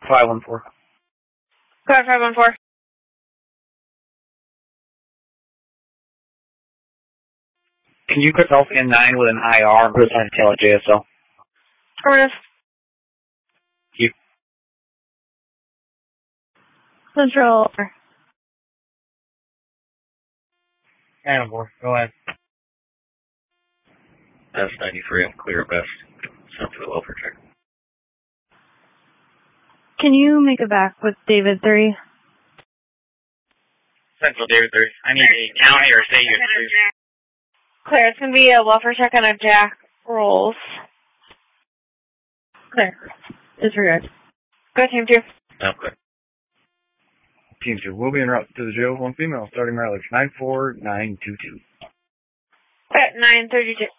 514. Car 514. Can you put Alpha 9 with an IR and put it on the tail at JSL? Affirmative. You. Central. Animal, go ahead. Best 93, I'm clear best. Sent to the welfare check. Can you make it back with David 3? Central David 3. I need a county or state unit, please. Clear, it's going to be a welfare check on a Jack Rolls. Clear. Disregard. Go team 2. Okay. Team 2 will be en route to the jail with one female, starting mileage 94922. At 932.